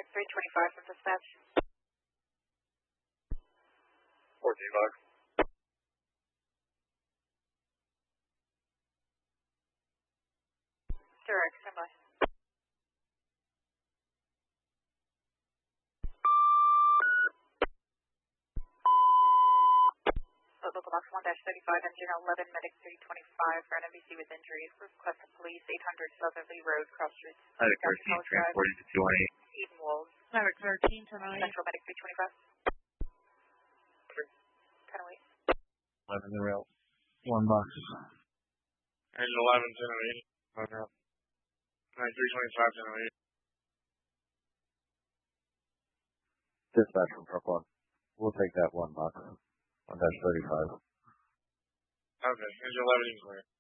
Medic 325 from dispatch. 14 bucks. Direct, standby. Local box 1-35, engine 11, medic 325 for NMBC with injuries. Request to police 800 Southerly Road, Cross Street. Medic 13, transported to 218. Eden Wolves. Medic 13, 1008. Central medic 325. 1008. 11 the rail. $1. Engine 11, 1008. 9325, 1008. Dispatch from truck 1. We'll take that $1. 1-35. Okay, engine 11 is clear.